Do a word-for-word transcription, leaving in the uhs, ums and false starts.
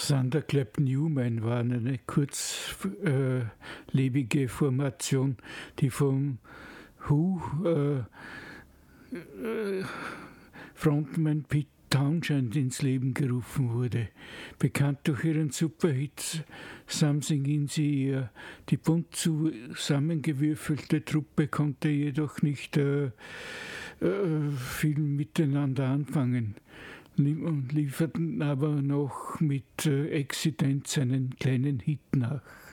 Thunderclap Newman war eine kurzlebige Formation, die vom Who äh, äh, Frontman Pete Townshend ins Leben gerufen wurde. Bekannt durch ihren Superhit Something in the Air. Die bunt zusammengewürfelte Truppe konnte jedoch nicht äh, äh, viel miteinander anfangen und lieferten aber noch mit äh, Accident seinen kleinen Hit nach.